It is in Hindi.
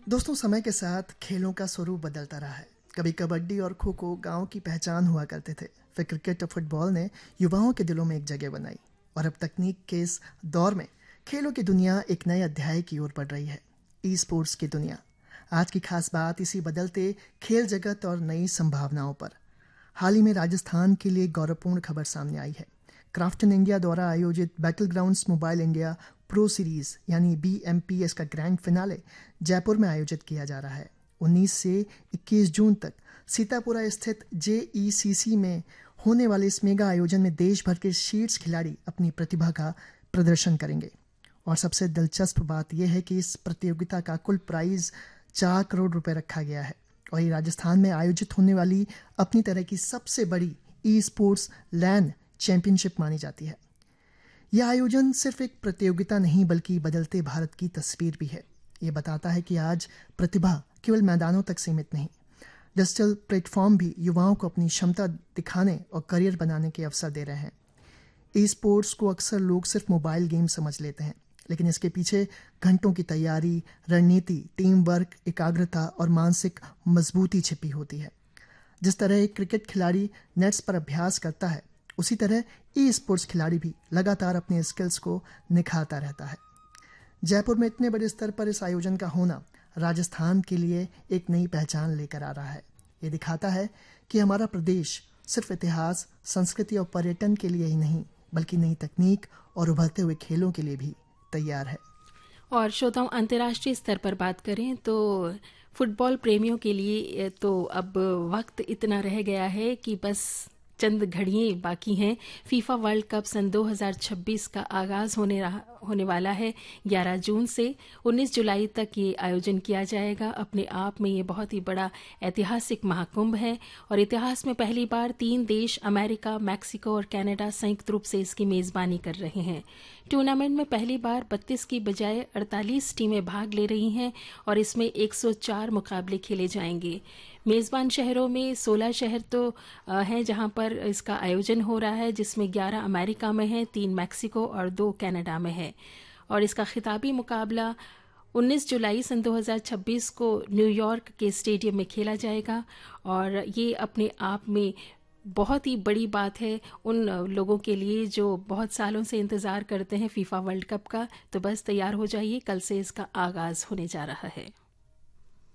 दोस्तों, समय के साथ खेलों का स्वरूप बदलता रहा है। कभी कबड्डी और खो खो गांव की पहचान हुआ करते थे। फिर क्रिकेट और फुटबॉल ने युवाओं के दिलों में एक जगह बनाई। और अब तकनीक के इस दौर में खेलों की दुनिया एक नए अध्याय की ओर बढ़ रही है। ई स्पोर्ट्स की दुनिया। आज की खास बात इसी बदलते खेल जगत और नई संभावनाओं पर। हाल ही में राजस्थान के लिए गौरवपूर्ण खबर सामने आई है। क्राफ्टन इंडिया द्वारा आयोजित battle grounds mobile India pro series यानी BMPS का ग्रैंड फिनाले जयपुर में आयोजित किया जा रहा है। 19 से 21 जून तक सीतापुरा स्थित JECC में होने वाले इस मेगा आयोजन में देश भर के शीर्ष खिलाड़ी अपनी प्रतिभा का प्रदर्शन करेंगे। और सबसे दिलचस्प बात यह है कि इस प्रतियोगिता का कुल प्राइज 4 करोड़ रुपए रखा गया है और ये राजस्थान में आयोजित होने वाली अपनी तरह की सबसे बड़ी ई स्पोर्ट्स लैन चैंपियनशिप मानी जाती है। यह आयोजन सिर्फ एक प्रतियोगिता नहीं बल्कि बदलते भारत की तस्वीर भी है। ये बताता है कि आज प्रतिभा केवल मैदानों तक सीमित नहीं, डिजिटल प्लेटफॉर्म भी युवाओं को अपनी क्षमता दिखाने और करियर बनाने के अवसर दे रहे हैं। ई स्पोर्ट्स को अक्सर लोग सिर्फ मोबाइल गेम समझ लेते हैं, लेकिन इसके पीछे घंटों की तैयारी, रणनीति, टीम वर्क, एकाग्रता और मानसिक मजबूती छिपी होती है। जिस तरह एक क्रिकेट खिलाड़ी नेट्स पर अभ्यास करता है, उसी तरह ई स्पोर्ट्स खिलाड़ी भी लगातार अपने स्किल्स को निखारता रहता है। जयपुर में इतने बड़े स्तर पर इस आयोजन का होना राजस्थान के लिए एक नई पहचान लेकर आ रहा है। ये दिखाता है कि हमारा प्रदेश सिर्फ इतिहास, संस्कृति और पर्यटन के लिए ही नहीं, बल्कि नई तकनीक और उभरते हुए खेलों के लिए भी तैयार है। और श्रोताओं, अंतर्राष्ट्रीय स्तर पर बात करें तो फुटबॉल प्रेमियों के लिए तो अब वक्त इतना रह गया है कि बस चंद घड़ियां बाकी हैं। फीफा वर्ल्ड कप सन 2026 का आगाज होने वाला है। 11 जून से 19 जुलाई तक ये आयोजन किया जाएगा। अपने आप में ये बहुत ही बड़ा ऐतिहासिक महाकुंभ है और इतिहास में पहली बार 3 देश अमेरिका, मैक्सिको और कनाडा संयुक्त रूप से इसकी मेजबानी कर रहे हैं। टूर्नामेंट में पहली बार 32 की बजाय 48 टीमें भाग ले रही हैं और इसमें 104 मुकाबले खेले जाएंगे। मेजबान शहरों में 16 शहर तो हैं जहां पर इसका आयोजन हो रहा है, जिसमें 11 अमेरिका में है, 3 मैक्सिको और 2 कनाडा में है। और इसका खिताबी मुकाबला 19 जुलाई सन 2026 को न्यूयॉर्क के स्टेडियम में खेला जाएगा। और ये अपने आप में बहुत ही बड़ी बात है उन लोगों के लिए जो बहुत सालों से इंतज़ार करते हैं फीफा वर्ल्ड कप का। तो बस तैयार हो जाइए, कल से इसका आगाज़ होने जा रहा है।